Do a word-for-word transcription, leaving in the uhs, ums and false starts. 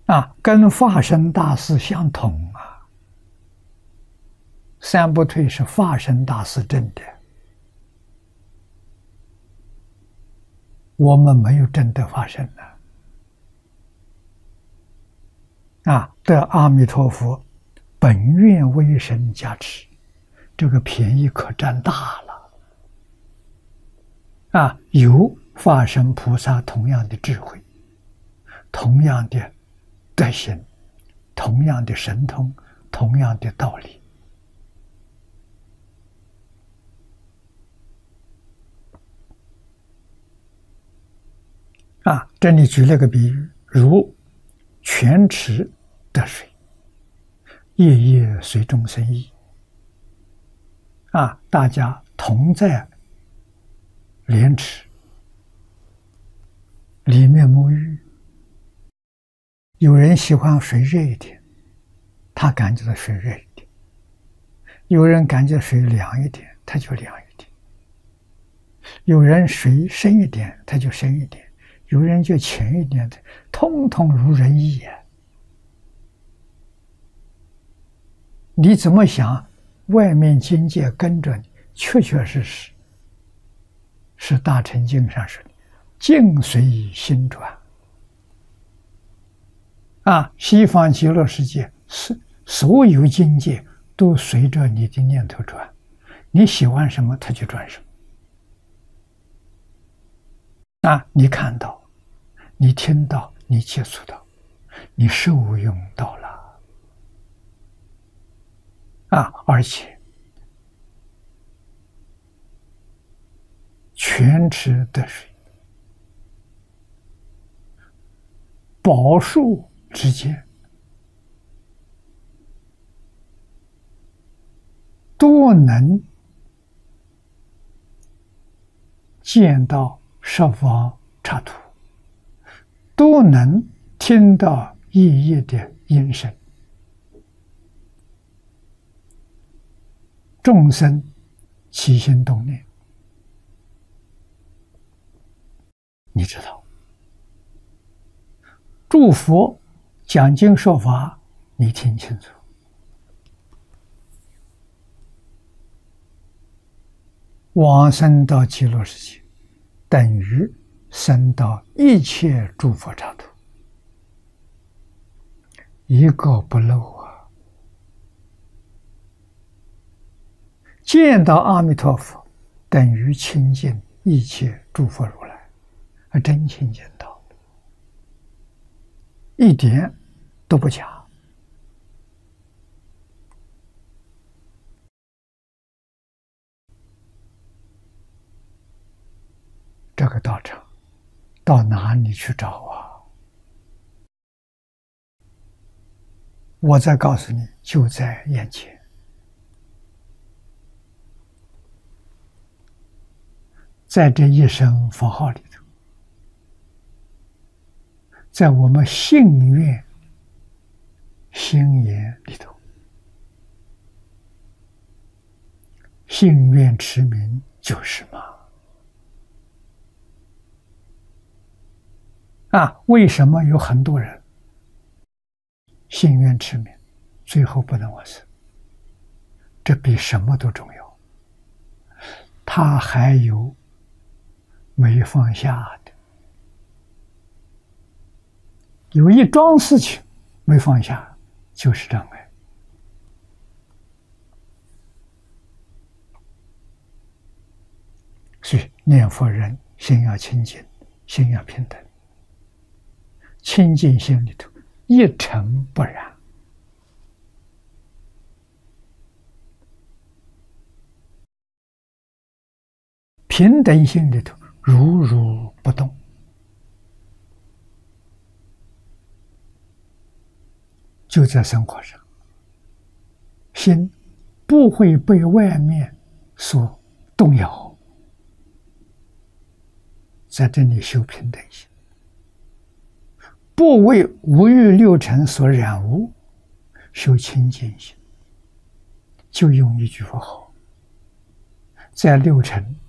啊，跟法身大师相同啊。三不退是法身大师证的，我们没有证得法身呢。啊，得阿弥陀佛本愿威神加持，这个便宜可占大了。啊，有法身菩萨同样的智慧，同样的德行，同样的神通，同样的道理。啊，这里举了个比喻，如泉池得水，夜夜随众生意。啊，大家同在莲池里面沐浴，有人喜欢水热一点，他感觉到水热一点；有人感觉水凉一点，他就凉一点；有人水深一点，他就深一点；有人就浅一点的，通通如人意呀。你怎么想？外面境界跟着你，确确实实是大乘经上说的“境随心转”。啊，西方极乐世界是所有境界都随着你的念头转，你喜欢什么，它就转什么。啊，你看到，你听到，你接触到，你受用到了。啊，而且泉池得水，宝树之间，都能见到十方刹土，都能听到一一的音声。众生起心动念，你知道；诸佛讲经说法，你听清楚。往生到极乐世界，等于生到一切诸佛刹土，一个不漏啊！见到阿弥陀佛，等于亲近一切诸佛如来，还真亲近到，一点都不假。这个道场到哪里去找啊？我再告诉你，就在眼前。在这一声佛号里头，在我们信愿心言里头，信愿持名就是嘛。啊，为什么有很多人信愿持名，最后不能往生？这比什么都重要。他还有没放下的，有一桩事情没放下，就是障碍。所以念佛人心要清净，心要平等，清净心里头一尘不染，平等心里头如如不动，就在生活上，心不会被外面所动摇，在这里修平等心，不为五欲六尘所染污，修清净心，就用一句佛号，在六尘